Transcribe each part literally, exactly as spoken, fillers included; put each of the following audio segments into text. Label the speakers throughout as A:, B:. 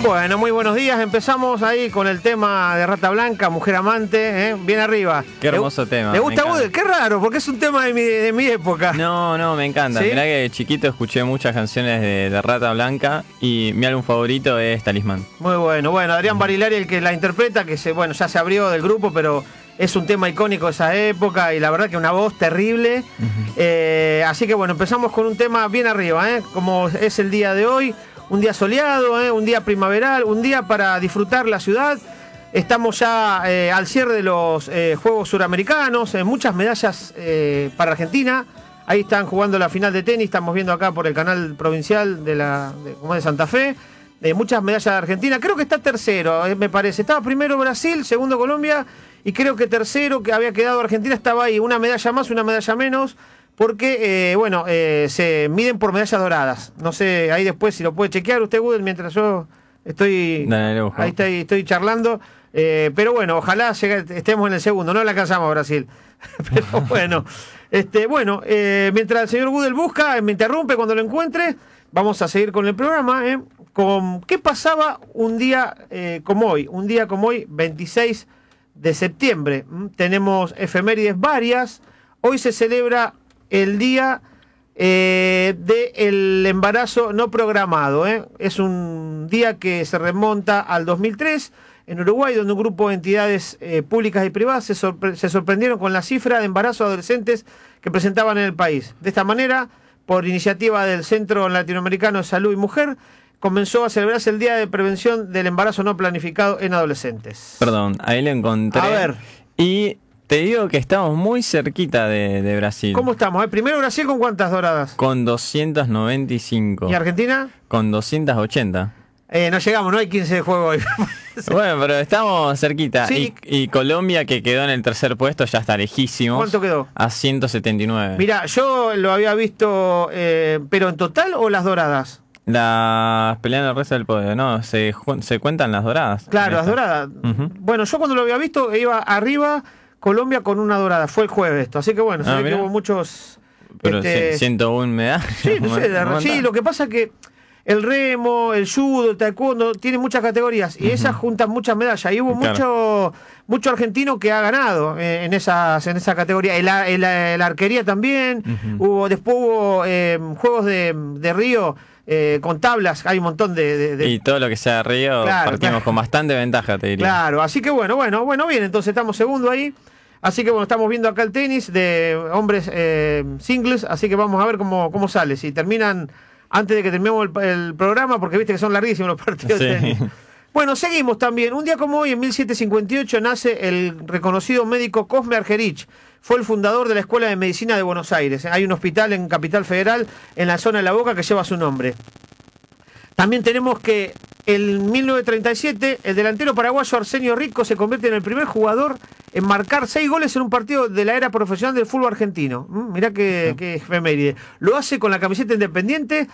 A: Bueno, muy buenos días. Empezamos ahí con el tema de Rata Blanca, Mujer Amante, ¿eh? Bien arriba.
B: Qué hermoso
A: ¿Le,
B: tema.
A: ¿Le gusta Budel? Qué raro, porque es un tema de mi, de mi época.
B: No, no, me encanta.
A: ¿Sí?
B: Mirá que de chiquito escuché muchas canciones de, de Rata Blanca y mi álbum favorito es Talismán.
A: Muy bueno. Bueno, Adrián Barilari, el que la interpreta, que se, bueno, ya se abrió del grupo, pero es un tema icónico de esa época y la verdad que una voz terrible. Uh-huh. eh, así que bueno, empezamos con un tema bien arriba, ¿eh? Como es el día de hoy. Un día soleado, ¿eh? Un día primaveral, un día para disfrutar la ciudad. Estamos ya eh, al cierre de los eh, Juegos Suramericanos, eh, muchas medallas eh, para Argentina. Ahí están jugando la final de tenis, estamos viendo acá por el canal provincial de la de, como de Santa Fe. Eh, muchas medallas de Argentina, creo que está tercero, eh, me parece. Estaba primero Brasil, segundo Colombia y creo que tercero que había quedado Argentina estaba ahí. Una medalla más, una medalla menos. Porque, eh, bueno, eh, se miden por medallas doradas. No sé, ahí después si lo puede chequear usted, Budel, mientras yo estoy
B: Dale,
A: ahí estoy, estoy charlando. Eh, pero bueno, ojalá llegue, estemos en el segundo. No le alcanzamos a Brasil. Pero bueno, este, bueno eh, mientras el señor Budel busca, me interrumpe cuando lo encuentre, vamos a seguir con el programa. Eh, con ¿qué pasaba un día eh, como hoy? Un día como hoy, veintiséis de septiembre. ¿Mm? Tenemos efemérides varias. Hoy se celebra el día eh, del embarazo no programado. ¿eh? Es un día que se remonta al dos mil tres en Uruguay, donde un grupo de entidades eh, públicas y privadas se, sorpre- se sorprendieron con la cifra de embarazos de adolescentes que presentaban en el país. De esta manera, por iniciativa del Centro Latinoamericano de Salud y Mujer, comenzó a celebrarse el Día de Prevención del Embarazo No Planificado en Adolescentes.
B: Perdón, ahí lo encontré.
A: A ver.
B: Y te digo que estamos muy cerquita de, de Brasil.
A: ¿Cómo estamos? Eh? Primero Brasil, ¿con cuántas doradas?
B: Con doscientas noventa y cinco.
A: ¿Y Argentina?
B: Con doscientas ochenta.
A: Eh, no llegamos, no hay quince de juego hoy.
B: Bueno, pero estamos cerquita.
A: Sí.
B: Y, y Colombia, que quedó en el tercer puesto, ya está lejísimos.
A: ¿Cuánto quedó?
B: A ciento setenta y nueve.
A: Mira, yo lo había visto, eh, pero en total o las doradas.
B: Las peleando el resto del podio, ¿no? Se, se cuentan las doradas.
A: Claro, las doradas. Uh-huh. Bueno, yo cuando lo había visto iba arriba Colombia con una dorada. Fue el jueves esto. Así que bueno,
B: ah,
A: se ve que hubo muchos...
B: Pero
A: este...
B: ciento uno medallas.
A: Sí, no sé, de... sí, lo que pasa es que el remo, el judo, el taekwondo, tiene muchas categorías y uh-huh. esas juntan muchas medallas. Y hubo claro. mucho mucho argentino que ha ganado eh, en esas en esa categoría. El, el, el arquería también. Uh-huh. Hubo Después hubo eh, juegos de, de Río eh, con tablas. Hay un montón de... de, de...
B: Y todo lo que sea Río claro, partimos claro. con bastante ventaja, te diría.
A: Claro, así que bueno, bueno, bueno, bien. Entonces estamos segundo ahí. Así que bueno, estamos viendo acá el tenis de hombres eh, singles. Así que vamos a ver cómo, cómo sale. Si terminan... antes de que terminemos el, el programa, porque viste que son larguísimos los partidos sí. de tenis. Bueno, seguimos también. Un día como hoy, en mil setecientos cincuenta y ocho, nace el reconocido médico Cosme Argerich. Fue el fundador de la Escuela de Medicina de Buenos Aires. Hay un hospital en Capital Federal, en la zona de La Boca, que lleva su nombre. También tenemos que en mil novecientos treinta y siete, el delantero paraguayo Arsenio Rico se convierte en el primer jugador en marcar seis goles en un partido de la era profesional del fútbol argentino. Mm, mirá que, sí. que efeméride. Lo hace con la camiseta Independiente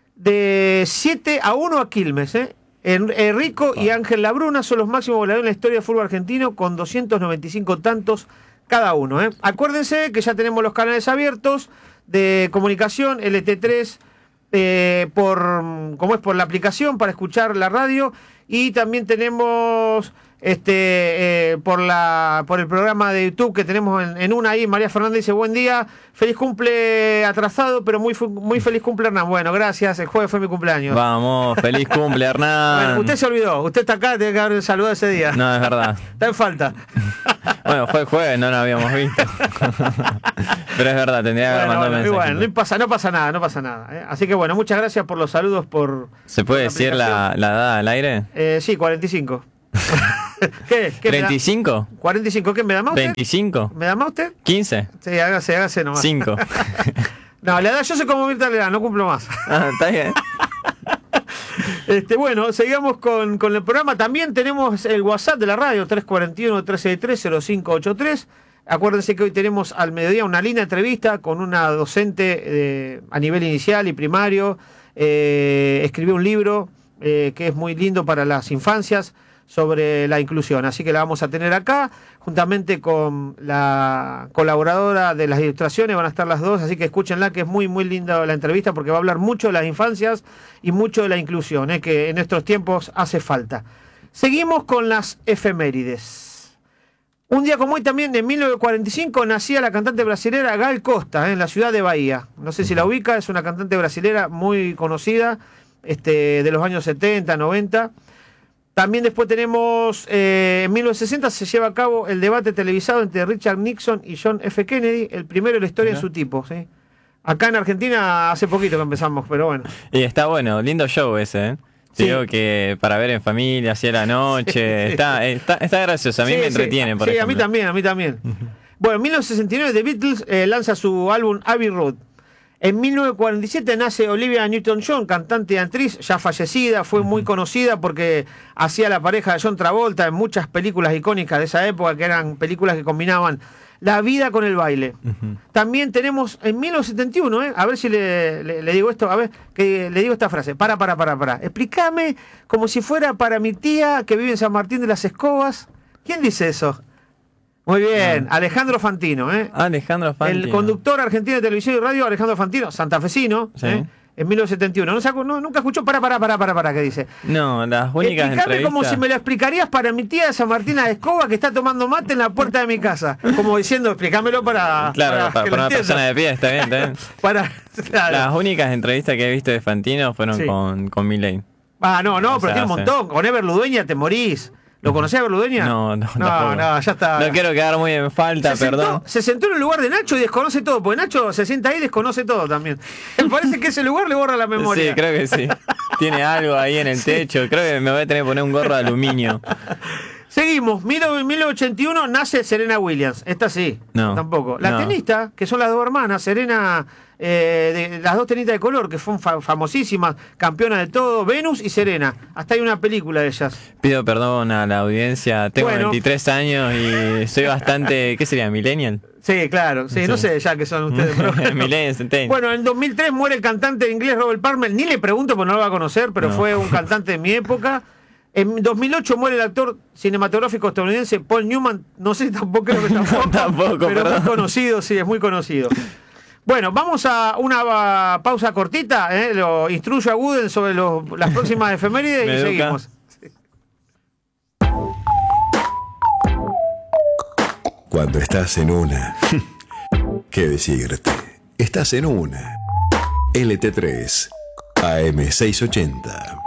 A: de siete a uno a Quilmes. ¿eh? Rico y Ángel Labruna son los máximos goleadores en la historia del fútbol argentino con doscientos noventa y cinco tantos cada uno. ¿eh? Acuérdense que ya tenemos los canales abiertos de comunicación, L T tres, eh, por como es por la aplicación para escuchar la radio, y también tenemos este eh, por la por el programa de YouTube que tenemos en, en una ahí. María Fernández dice: buen día, feliz cumple atrasado, pero muy muy feliz cumple, Hernán. Bueno, gracias, el jueves fue mi cumpleaños.
B: Vamos, feliz cumple, Hernán.
A: Bueno, usted se olvidó, usted está acá, tiene que haber saludado ese día.
B: No, es verdad.
A: Está en falta.
B: Bueno, fue el jueves, no lo habíamos visto. Pero es verdad, tendría que haber
A: bueno,
B: mandado
A: bueno,
B: mensaje.
A: Bueno, no pasa, no pasa nada, no pasa nada. ¿eh? Así que bueno, muchas gracias por los saludos. por
B: ¿Se puede
A: por
B: decir la, la edad al aire?
A: Eh, sí, cuarenta y cinco. ¿Qué? ¿Qué
B: ¿treinta y cinco?
A: cuarenta y cinco, ¿qué me da más usted?
B: ¿veinticinco?
A: ¿Me da más usted?
B: ¿quince?
A: Sí, hágase, hágase nomás.
B: cinco.
A: No, la edad yo soy como Mirta Legrand, no cumplo más.
B: Ah, está bien.
A: Este, bueno, seguimos con, con el programa. También tenemos el WhatsApp de la radio, tres cuatro uno, tres seis tres, cero cinco ocho tres. Acuérdense que hoy tenemos al mediodía una linda entrevista con una docente eh, a nivel inicial y primario. Eh, escribió un libro eh, que es muy lindo para las infancias sobre la inclusión. Así que la vamos a tener acá, juntamente con la colaboradora de las ilustraciones, van a estar las dos, así que escúchenla, que es muy, muy linda la entrevista, porque va a hablar mucho de las infancias y mucho de la inclusión, ¿eh? Que en estos tiempos hace falta. Seguimos con las efemérides. Un día como hoy también, en mil novecientos cuarenta y cinco, nacía la cantante brasilera Gal Costa, ¿eh? En la ciudad de Bahía. No sé si la ubica, es una cantante brasilera muy conocida, este, de los años setenta, noventa. También después tenemos, eh, en mil novecientos sesenta se lleva a cabo el debate televisado entre Richard Nixon y John F. Kennedy, el primero de la historia en su tipo, ¿sí? Acá en Argentina hace poquito que empezamos, pero bueno.
B: Y está bueno, lindo show ese, ¿eh? Te
A: Sí.
B: digo que para ver en familia, así a la noche,
A: Sí.
B: está, está, está gracioso, a mí
A: Sí,
B: me
A: sí.
B: entretiene, por
A: Sí,
B: ejemplo.
A: a mí también, a mí también. Bueno, en mil novecientos sesenta y nueve The Beatles eh, lanza su álbum Abbey Road. En mil novecientos cuarenta y siete nace Olivia Newton-John, cantante y actriz, ya fallecida, fue muy conocida porque hacía la pareja de John Travolta en muchas películas icónicas de esa época, que eran películas que combinaban la vida con el baile.
B: Ujú.
A: También tenemos en mil novecientos setenta y uno, ¿eh? A ver si le, le, le digo esto, a ver, que le digo esta frase. Para, para, para, para. Explícame como si fuera para mi tía que vive en San Martín de las Escobas. ¿Quién dice eso? Muy bien,
B: Ah.
A: Alejandro Fantino, ¿eh?
B: Alejandro Fantino.
A: El conductor argentino de televisión y radio, Alejandro Fantino, santafesino,
B: Sí.
A: ¿eh? En mil novecientos setenta y uno. No, se acu- no, nunca escuchó, para, para, para, para, para, ¿qué dice?
B: No, las únicas
A: Explícame
B: entrevistas...
A: como si me lo explicarías para mi tía de San Martín de la Escoba que está tomando mate en la puerta de mi casa. Como diciendo, explícamelo para...
B: Claro, para,
A: que
B: para
A: lo
B: una
A: entienda.
B: persona de pie, está bien, está bien.
A: Para, claro.
B: Las únicas entrevistas que he visto de Fantino fueron
A: Sí.
B: con, con Milei.
A: Ah, no, no,
B: O
A: pero
B: sea,
A: tiene un
B: sí.
A: montón. Con Ever Ludueña te morís. ¿Lo conocés a Ever Ludueña?
B: No, no,
A: No,
B: tampoco.
A: no, ya está.
B: No quiero quedar muy en falta,
A: se,
B: perdón.
A: sentó, se sentó en el lugar de Nacho y desconoce todo, porque Nacho se sienta ahí y desconoce todo también. Me parece que ese lugar le borra la memoria.
B: Sí, creo que sí. Tiene algo ahí en el techo. Creo que me voy a tener que poner un gorro de aluminio.
A: Seguimos, mil novecientos ochenta y uno nace Serena Williams. Esta sí,
B: No,
A: tampoco. La
B: no.
A: tenista, que son las dos hermanas, Serena, eh, de, las dos tenistas de color, que son fa- famosísimas, campeonas de todo, Venus y Serena. Hasta hay una película de ellas.
B: Pido perdón a la audiencia. Tengo
A: Bueno.
B: veintitrés años y soy bastante... ¿Qué sería? ¿Millennial?
A: Sí, claro, sí,
B: Sí.
A: no sé ya que son ustedes. pero bueno.
B: Millennial, Centennial.
A: Bueno, en dos mil tres muere el cantante inglés Robert Palmer. Ni le pregunto porque no lo va a conocer, pero
B: No.
A: fue un cantante de mi época. En dos mil ocho muere el actor cinematográfico estadounidense Paul Newman. No sé, tampoco creo que tampoco.
B: Tampoco,
A: pero
B: perdón.
A: muy conocido, sí, es muy conocido. Bueno, vamos a una uh, pausa cortita. ¿eh? Lo instruyo a Guden sobre los- las próximas efemérides
B: Me
A: y
B: educa.
A: seguimos.
C: Cuando estás en una, ¿qué decirte? Estás en una. L T tres, A M seiscientos ochenta.